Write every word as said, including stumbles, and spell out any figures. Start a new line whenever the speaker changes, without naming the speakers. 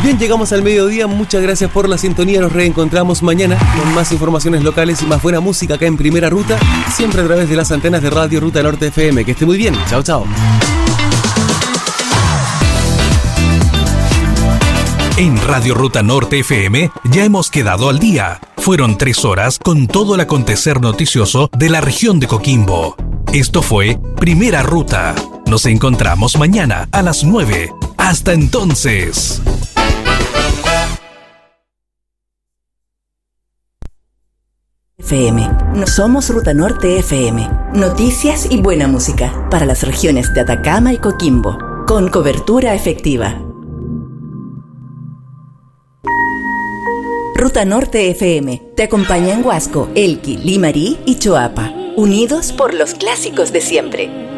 Bien, llegamos al mediodía, muchas gracias por la sintonía, nos reencontramos mañana con más informaciones locales y más buena música acá en Primera Ruta, siempre a través de las antenas de Radio Ruta Norte F M. Que esté muy bien, chao chao.
En Radio Ruta Norte F M ya hemos quedado al día. Fueron tres horas con todo el acontecer noticioso de la región de Coquimbo. Esto fue Primera Ruta. Nos encontramos mañana a las nueve. Hasta entonces.
F M. No somos Ruta Norte F M. Noticias y buena música para las regiones de Atacama y Coquimbo, con cobertura efectiva. Ruta Norte F M te acompaña en Huasco, Elqui, Limarí y Choapa, unidos por los clásicos de siempre.